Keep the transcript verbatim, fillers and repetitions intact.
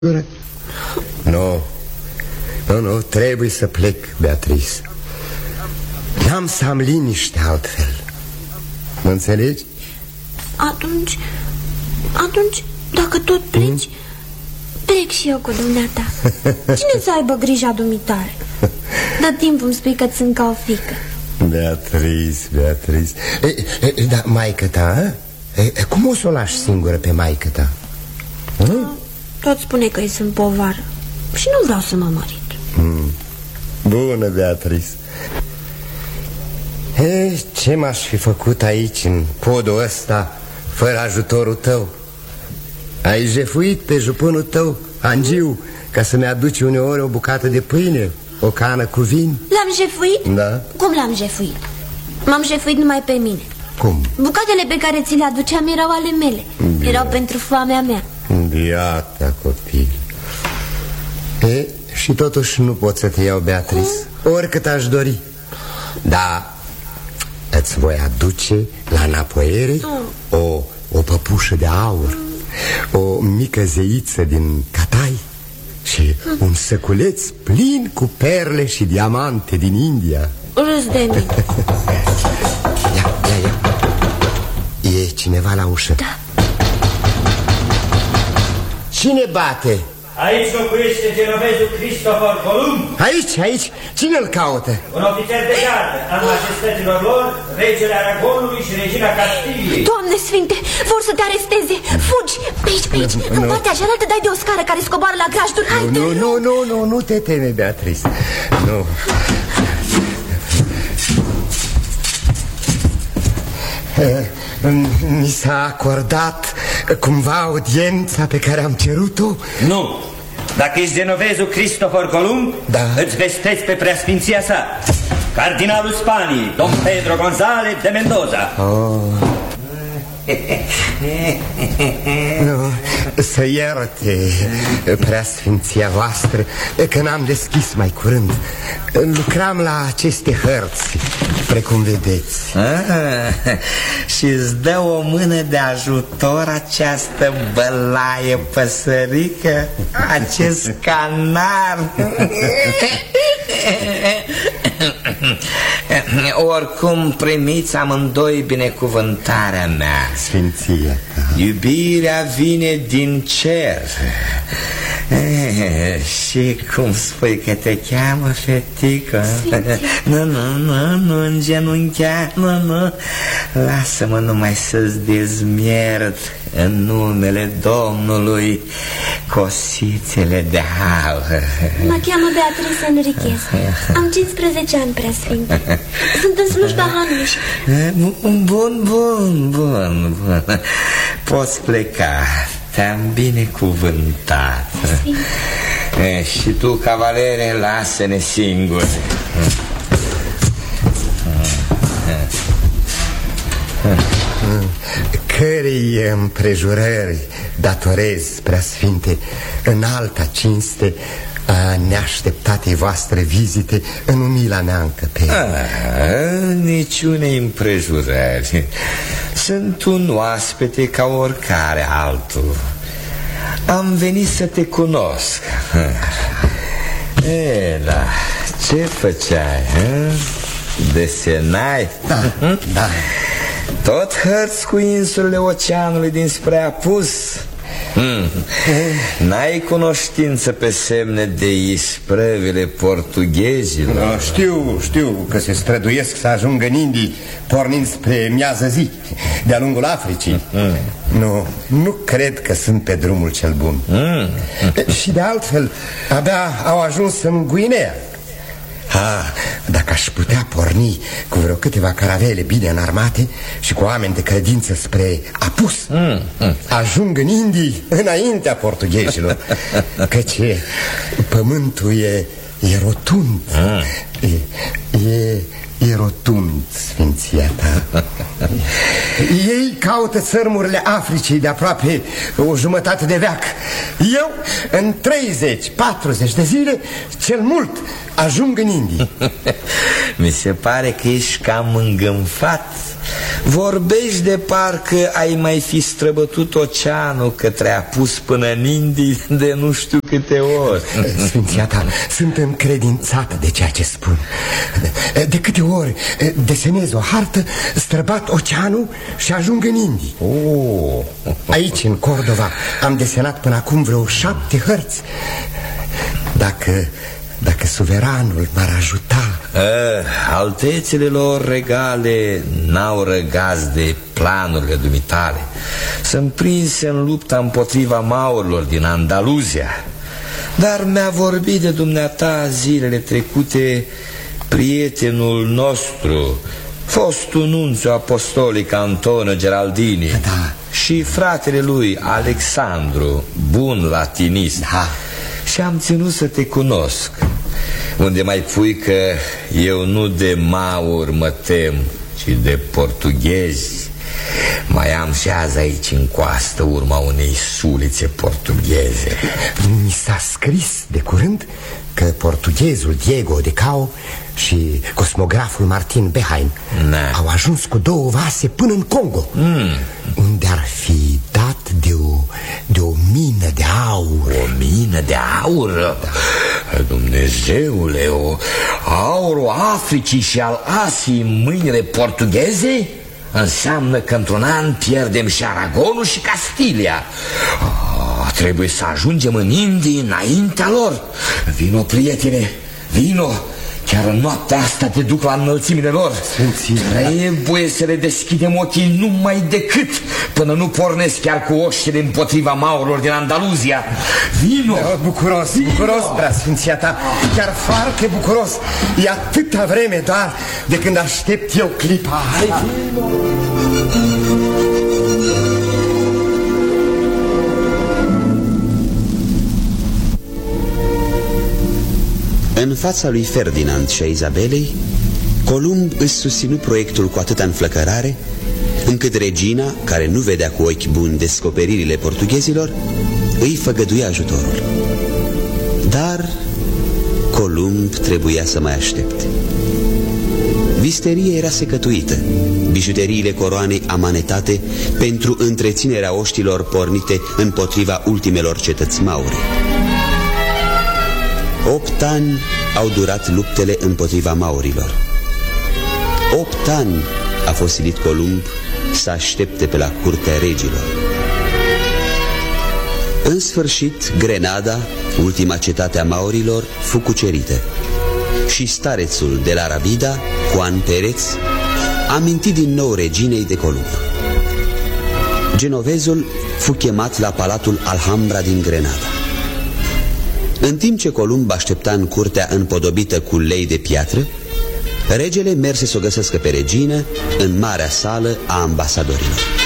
Nu, nu, nu, trebuie să plec, Beatrice. N-am să am liniște altfel. Mă înțelegi? Atunci, atunci, dacă tot pleci, hmm? plec și eu cu dumneata. Cine să aibă grija dumitare? Dă timp îmi spui că țin ca o fică. Beatrice, Beatrice. E, e, da, maică ta, e, cum o să o lași singură pe maică ta? A, tot spune că îi sunt povară și nu vreau să mă mărit. hmm. Bună, Beatrice. E, ce m-aș fi făcut aici, în podul ăsta, fără ajutorul tău? Ai jefuit pe jupânul tău, Angiu, ca să-mi aduci uneori o bucată de pâine, o cană cu vin. L-am jefuit? Da. Cum l-am jefuit? M-am jefuit numai pe mine. Cum? Bucatele pe care ți le aduceam erau ale mele. Bine. Erau pentru foamea mea. Biata copil. E, și totuși nu pot să te iau, Beatrice. Cum? Oricât aș dori. Da, îți voi aduce la înapoiere mm. o, o păpușă de aur, mm. o mică zeiță din catai și mm. un săculeț plin cu perle și diamante din India. Râs de mine. Ia, ia, ia. E cineva la ușă. Da. Cine bate? Aici locuiește genovezul Cristofor Columb. Aici, aici, cine-l caută? Un ofițer de gardă al majestăților lor, regele Aragonului și regina Castiliei. Doamne sfinte, vor să te aresteze. Fugi, pe aici, pe aici. În partea cealaltă dai de o scară care scoboară la grajduri. Hai, nu, nu, nu, nu, nu, nu te teme, Beatrice. Nu. Mi s-a acordat cumva audiența pe care am cerut-o? Nu. Dacă ești genovezul Cristofor Columb, da. Îți vestezi pe preasfinția sa, cardinalul Spaniei, Don Pedro González de Mendoza. Oh. Nu, să ierte preasfinția voastră că n-am deschis mai curând. Lucram la aceste hărți, precum vedeți. ah, și îți dă o mână de ajutor această bălaie păsărică, acest canar. Oricum primiți amândoi binecuvântarea mea. Sfinția ta. Iubirea vine din cer. E, și cum spui că te cheamă, fetică? Nu, nu, nu, nu îngenunchea, nu, nu. Lasă-mă numai să-ți dezmierd în numele Domnului cosițele de aur. Mă cheamă Beatrice Enriquez. Am cincisprezece ani, preasfinte. Sunt în slujba Hanului. Bun, bun, bun, bun, bun. Poți pleca. Te-am binecuvântat. E, și tu, cavalere, lasă-ne singuri. Cărei împrejurări datorez, preasfinte, în alta cinste a neașteptatei voastre vizite în umila mea încăpere. Niciune împrejurări. Sunt un oaspete ca oricare altul. Am venit să te cunosc. E, da, ce făceai? He? Desenai? Da, da. Tot hărți cu insulele oceanului dinspre apus? Hmm. N-ai cunoștință pe semne de isprăvile portughezilor? No, știu, știu că se străduiesc să ajungă în Indii, pornind spre miază zi, de-a lungul Africii. mm. Nu, nu cred că sunt pe drumul cel bun. mm. Și de altfel, abia au ajuns în Guinea. Ah, dacă aș putea porni cu vreo câteva caravele bine înarmate și cu oameni de credință spre apus, mm, mm. ajung în Indii înaintea portughezilor. Căci pământul e, e rotund. mm. E, e, e rotund, sfinția ta. Ei caută țărmurile Africii de aproape o jumătate de veac. Eu, în treizeci patruzeci de zile, cel mult, ajung în Indii. Mi se pare că ești cam îngânfat. Vorbești de parcă ai mai fi străbătut oceanul, că te-a pus până în Indii de nu știu câte ori. Sfinția ta, sunt încredințată de ceea ce spun. De câte ori desenez o hartă, străbat oceanul și ajung în Indii. Oh. Aici, în Cordova, am desenat până acum vreo șapte hărți. Dacă... Dacă suveranul m-ar ajuta. eh, Altețele lor regale n-au răgaz de planurile dumitale. Sunt prinse în lupta împotriva maurilor din Andaluzia. Dar mi-a vorbit de dumneata zilele trecute prietenul nostru, fostul nunțiu apostolic Antonio Geraldini. Da. Și fratele lui Alexandru, bun latinist. Da. Și am ținut să te cunosc. Unde mai pui că eu nu de mauri mă tem, ci de portughezi. Mai am și azi aici în coastă urma unei sulițe portugheze. Mi s-a scris de curând că portughezul Diego de Cao și cosmograful Martin Behaim Na. au ajuns cu două vase până în Congo, mm. unde ar fi dat de o, de o mină de aur. O mină de aur? Da. Dumnezeule, o aurul Africii și al Asiei în mâinile portugheze? Înseamnă că într-un an pierdem și Aragonul și Castilia. Oh, trebuie să ajungem în Indii înaintea lor. Vino, prietene, vino. Chiar în noaptea asta te duc la înălțimile lor. Trebuie să le deschidem ochii numai decât până nu pornesc chiar cu oștile împotriva maurilor din Andaluzia. Vino! Da, bucuros, vino. bucuros, preasfinția ta. Chiar foarte bucuros. E atâta vreme doar de când aștept eu clipa. Hai, vino! În fața lui Ferdinand și a Izabelei, Columb își susținu proiectul cu atâta înflăcărare, încât regina, care nu vedea cu ochi buni descoperirile portughezilor, îi făgăduia ajutorul. Dar Columb trebuia să mai aștepte. Visteria era secătuită, bijuteriile coroanei amanetate pentru întreținerea oștilor pornite împotriva ultimelor cetăți maure. Opt ani au durat luptele împotriva maurilor. Opt ani a fost silit Columb să aștepte pe la curtea regilor. În sfârșit, Grenada, ultima cetate a maurilor, fu cucerită și starețul de la Rabida, Juan Pérez, a mintit din nou reginei de Columb. Genovezul fu chemat la palatul Alhambra din Grenada. În timp ce Columb aștepta în curtea împodobită cu lei de piatră, regele merse să o găsească pe regină în marea sală a ambasadorilor.